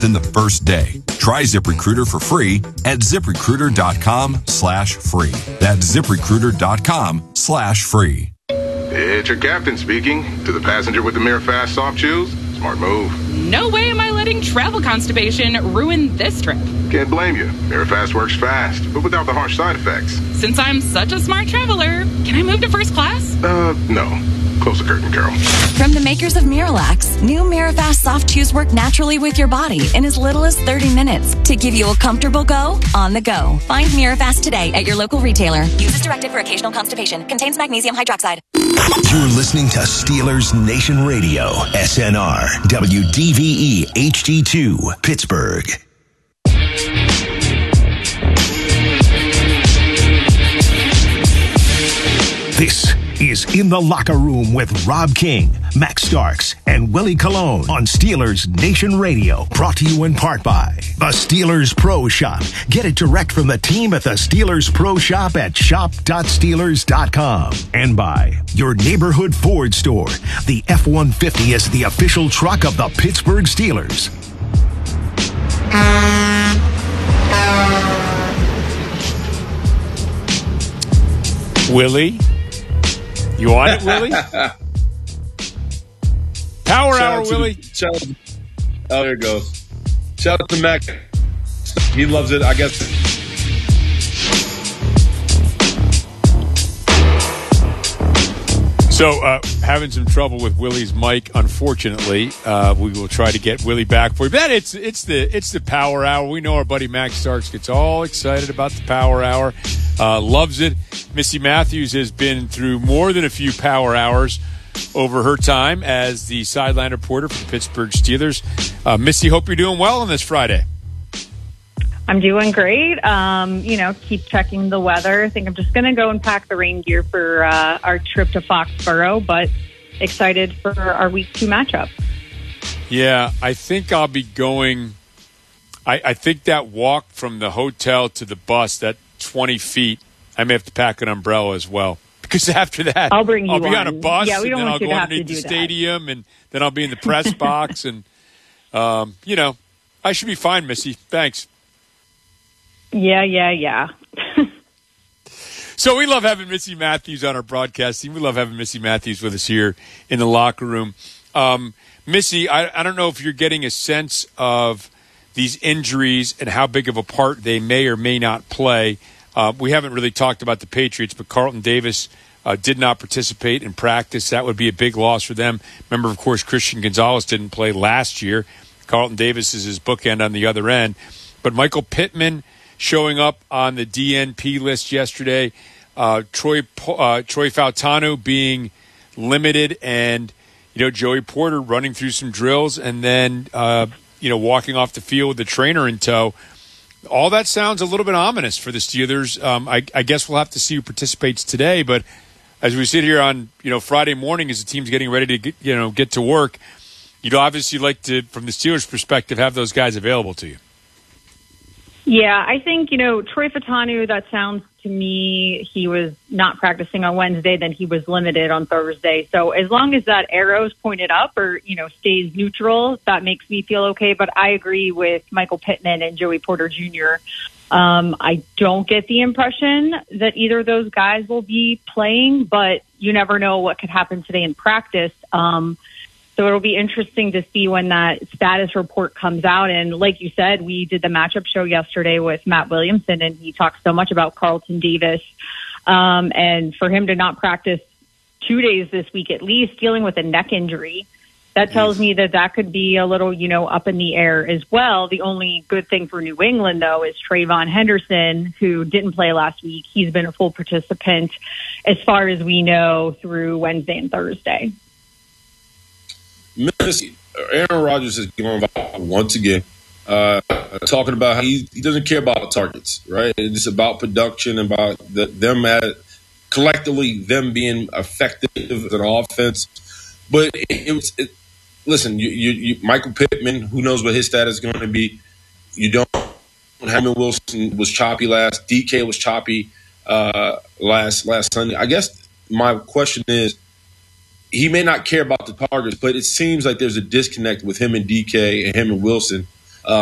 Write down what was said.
than the first day. Try ZipRecruiter for free at ZipRecruiter.com/free. That's ZipRecruiter.com/free. It's your captain speaking. To the passenger with the MiraFast soft chews, smart move. No way am I letting travel constipation ruin this trip. Can't blame you. MiraFast works fast, but without the harsh side effects. Since I'm such a smart traveler, can I move to first class? No. Close the curtain, Carol. From the makers of Miralax, new MiraFast soft chews work naturally with your body in as little as 30 minutes to give you a comfortable go on the go. Find Mirafast today at your local retailer. Use as directed for occasional constipation. Contains magnesium hydroxide. You're listening to Steelers Nation Radio, SNR, WDVE HD2, Pittsburgh. This is In the Locker Room with Rob King, Max Starks, and Willie Colon on Steelers Nation Radio. Brought to you in part by the Steelers Pro Shop. Get it direct from the team at the Steelers Pro Shop at shop.steelers.com. And by your neighborhood Ford store. The F-150 is the official truck of the Pittsburgh Steelers. Willie? You on it, Willie? Power Hour, Willie. Oh, there it goes. Shout out to Mac. He loves it, I guess. So, having some trouble with Willie's mic, unfortunately. We will try to get Willie back for you. But it's the Power Hour. We know our buddy Max Starks gets all excited about the Power Hour. Loves it. Missy Matthews has been through more than a few Power Hours over her time as the sideline reporter for the Pittsburgh Steelers. Missy, hope you're doing well on this Friday. I'm doing great. Keep checking the weather. I think I'm just going to go and pack the rain gear for our trip to Foxborough, but excited for our Week 2 matchup. Yeah, I think I'll be going. I think that walk from the hotel to the bus, that 20 feet, I may have to pack an umbrella as well. Because after that, I'll be on a bus, yeah, and then I'll go underneath the stadium, and then I'll be in the press box. And, I should be fine, Missy. Thanks. Yeah. So we love having Missy Matthews on our broadcast team. We love having Missy Matthews with us here in the locker room. Missy, I don't know if you're getting a sense of these injuries and how big of a part they may or may not play. We haven't really talked about the Patriots, but Carlton Davis did not participate in practice. That would be a big loss for them. Remember, of course, Christian Gonzalez didn't play last year. Carlton Davis is his bookend on the other end. But Michael Pittman showing up on the DNP list yesterday. Troy Fautanu being limited, and Joey Porter running through some drills, and then walking off the field with the trainer in tow. All that sounds a little bit ominous for the Steelers. I guess we'll have to see who participates today. But as we sit here on Friday morning, as the team's getting ready to get to work, you'd obviously like to, from the Steelers' perspective, have those guys available to you. Yeah, I think, Troy Fautanu, that sounds to me, he was not practicing on Wednesday, then he was limited on Thursday. So as long as that arrow's pointed up or, stays neutral, that makes me feel okay. But I agree with Michael Pittman and Joey Porter Jr. I don't get the impression that either of those guys will be playing, but you never know what could happen today in practice. So it'll be interesting to see when that status report comes out. And like you said, we did the matchup show yesterday with Matt Williamson, and he talked so much about Carlton Davis. And for him to not practice 2 days this week, at least dealing with a neck injury, that tells me that could be a little, up in the air as well. The only good thing for New England, though, is Trayvon Henderson, who didn't play last week. He's been a full participant, as far as we know, through Wednesday and Thursday. Aaron Rodgers is going about once again, talking about how he doesn't care about targets, right? It's about production, about them collectively them being effective as an offense. But listen, you Michael Pittman, who knows what his status is going to be? You don't. Hammond Wilson was choppy last. DK was choppy last Sunday. I guess my question is, he may not care about the targets, but it seems like there's a disconnect with him and DK and him and Wilson